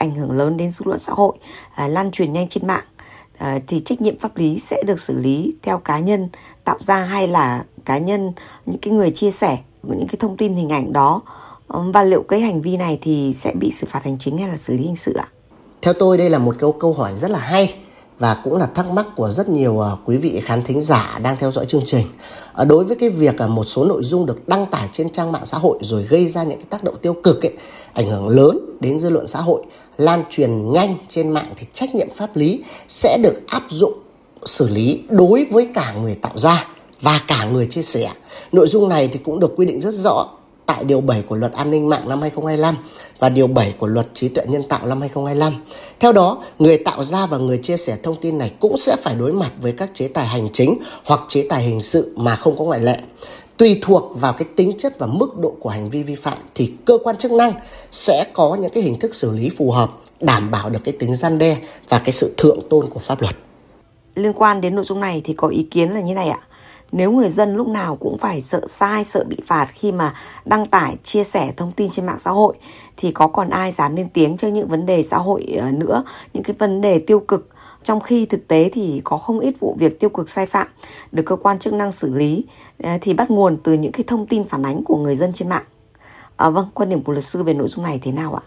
ảnh hưởng lớn đến dư luận xã hội, lan truyền nhanh trên mạng, thì trách nhiệm pháp lý sẽ được xử lý theo cá nhân tạo ra hay là cá nhân những cái người chia sẻ những cái thông tin hình ảnh đó, và liệu cái hành vi này thì sẽ bị xử phạt hành chính hay là xử lý hình sự ạ? Theo tôi đây là một câu hỏi rất là hay và cũng là thắc mắc của rất nhiều quý vị khán thính giả đang theo dõi chương trình. Đối với cái việc một số nội dung được đăng tải trên trang mạng xã hội rồi gây ra những cái tác động tiêu cực ảnh hưởng lớn đến dư luận xã hội, lan truyền nhanh trên mạng thì trách nhiệm pháp lý sẽ được áp dụng xử lý đối với cả người tạo ra và cả người chia sẻ. Nội dung này thì cũng được quy định rất rõ tại Điều 7 của Luật An ninh mạng năm 2025 và Điều 7 của Luật Trí tuệ nhân tạo năm 2025. Theo đó, người tạo ra và người chia sẻ thông tin này cũng sẽ phải đối mặt với các chế tài hành chính hoặc chế tài hình sự mà không có ngoại lệ. Tùy thuộc vào cái tính chất và mức độ của hành vi vi phạm thì cơ quan chức năng sẽ có những cái hình thức xử lý phù hợp, đảm bảo được cái tính răn đe và cái sự thượng tôn của pháp luật. Liên quan đến nội dung này thì có ý kiến là như này ạ. Nếu người dân lúc nào cũng phải sợ sai, sợ bị phạt khi mà đăng tải, chia sẻ thông tin trên mạng xã hội thì có còn ai dám lên tiếng trước những vấn đề xã hội nữa, những cái vấn đề tiêu cực. Trong khi thực tế thì có không ít vụ việc tiêu cực sai phạm được cơ quan chức năng xử lý thì bắt nguồn từ những cái thông tin phản ánh của người dân trên mạng. Vâng, quan điểm của luật sư về nội dung này thế nào ạ?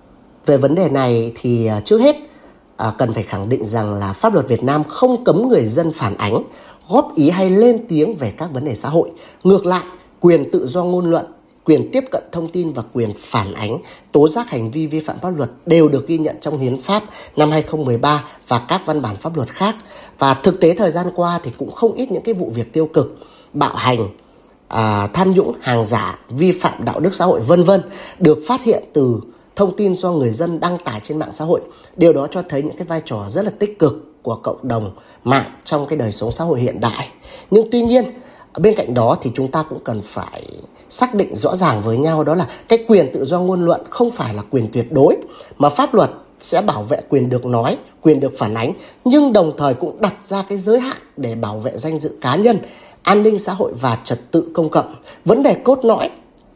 Về vấn đề này thì trước hết cần phải khẳng định rằng là pháp luật Việt Nam không cấm người dân phản ánh, góp ý hay lên tiếng về các vấn đề xã hội. Ngược lại, quyền tự do ngôn luận, quyền tiếp cận thông tin và quyền phản ánh, tố giác hành vi vi phạm pháp luật đều được ghi nhận trong Hiến pháp năm 2013 và các văn bản pháp luật khác. Và thực tế thời gian qua thì cũng không ít những cái vụ việc tiêu cực, bạo hành, tham nhũng, hàng giả, vi phạm đạo đức xã hội v.v. được phát hiện từ thông tin do người dân đăng tải trên mạng xã hội. Điều đó cho thấy những cái vai trò rất là tích cực của cộng đồng mạng trong cái đời sống xã hội hiện đại. Nhưng tuy nhiên, bên cạnh đó thì chúng ta cũng cần phải xác định rõ ràng với nhau, đó là cái quyền tự do ngôn luận không phải là quyền tuyệt đối, mà pháp luật sẽ bảo vệ quyền được nói, quyền được phản ánh, nhưng đồng thời cũng đặt ra cái giới hạn để bảo vệ danh dự cá nhân, an ninh xã hội và trật tự công cộng. Vấn đề cốt lõi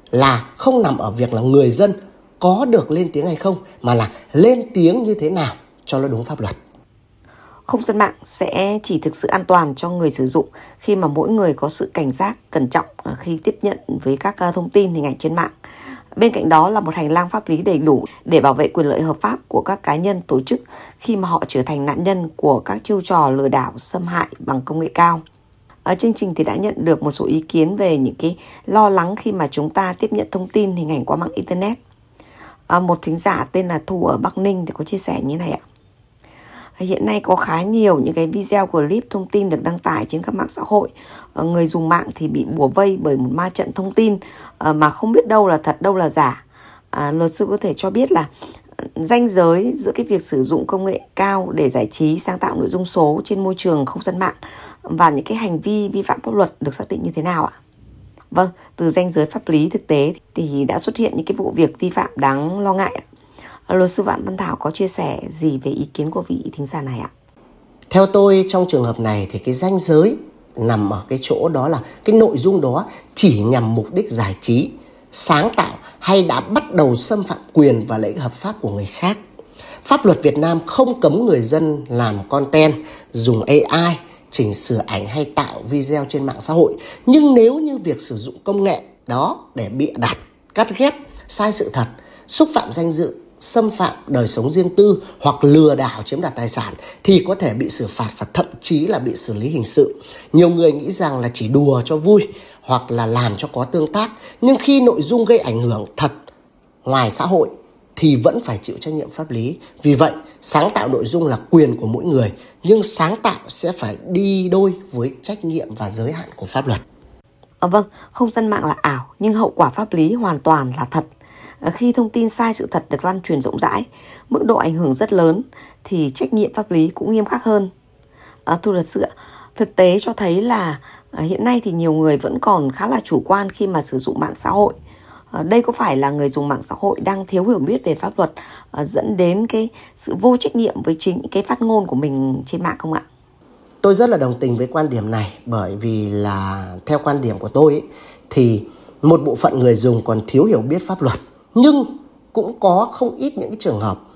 là không nằm ở việc là người dân có được lên tiếng hay không, mà là lên tiếng như thế nào cho nó đúng pháp luật. Không gian mạng sẽ chỉ thực sự an toàn cho người sử dụng khi mà mỗi người có sự cảnh giác, cẩn trọng khi tiếp nhận với các thông tin, hình ảnh trên mạng. Bên cạnh đó là một hành lang pháp lý đầy đủ để bảo vệ quyền lợi hợp pháp của các cá nhân, tổ chức khi mà họ trở thành nạn nhân của các chiêu trò lừa đảo, xâm hại bằng công nghệ cao. Chương trình thì đã nhận được một số ý kiến về những cái lo lắng khi mà chúng ta tiếp nhận thông tin, hình ảnh qua mạng Internet. Một thính giả tên là Thu ở Bắc Ninh thì có chia sẻ như này ạ. Hiện nay có khá nhiều những cái video clip thông tin được đăng tải trên các mạng xã hội. Người dùng mạng thì bị bủa vây bởi một ma trận thông tin mà không biết đâu là thật, đâu là giả. Luật sư có thể cho biết là ranh giới giữa cái việc sử dụng công nghệ cao để giải trí, sáng tạo nội dung số trên môi trường không gian mạng và những cái hành vi vi phạm pháp luật được xác định như thế nào ạ? Vâng, từ ranh giới pháp lý thực tế thì đã xuất hiện những cái vụ việc vi phạm đáng lo ngại ạ. Luật sư Vạn Văn Thảo có chia sẻ gì về ý kiến của vị thính giả này ạ? Theo tôi, trong trường hợp này thì cái ranh giới nằm ở cái chỗ đó là cái nội dung đó chỉ nhằm mục đích giải trí, sáng tạo hay đã bắt đầu xâm phạm quyền và lợi ích hợp pháp của người khác. Pháp luật Việt Nam không cấm người dân làm content, dùng AI, chỉnh sửa ảnh hay tạo video trên mạng xã hội. Nhưng nếu như việc sử dụng công nghệ đó để bịa đặt, cắt ghép, sai sự thật, xúc phạm danh dự, xâm phạm đời sống riêng tư hoặc lừa đảo chiếm đoạt tài sản thì có thể bị xử phạt và thậm chí là bị xử lý hình sự. Nhiều người nghĩ rằng là chỉ đùa cho vui hoặc là làm cho có tương tác, nhưng khi nội dung gây ảnh hưởng thật ngoài xã hội thì vẫn phải chịu trách nhiệm pháp lý. Vì vậy, sáng tạo nội dung là quyền của mỗi người, nhưng sáng tạo sẽ phải đi đôi với trách nhiệm và giới hạn của pháp luật. Vâng, không gian mạng là ảo nhưng hậu quả pháp lý hoàn toàn là thật. Khi thông tin sai sự thật được lan truyền rộng rãi, mức độ ảnh hưởng rất lớn thì trách nhiệm pháp lý cũng nghiêm khắc hơn. Thưa luật sư ạ, thực tế cho thấy là hiện nay thì nhiều người vẫn còn khá là chủ quan khi mà sử dụng mạng xã hội. Đây có phải là người dùng mạng xã hội đang thiếu hiểu biết về pháp luật dẫn đến cái sự vô trách nhiệm với chính cái phát ngôn của mình trên mạng không ạ? Tôi rất là đồng tình với quan điểm này, bởi vì là theo quan điểm của tôi thì một bộ phận người dùng còn thiếu hiểu biết pháp luật, nhưng cũng có không ít những cái trường hợp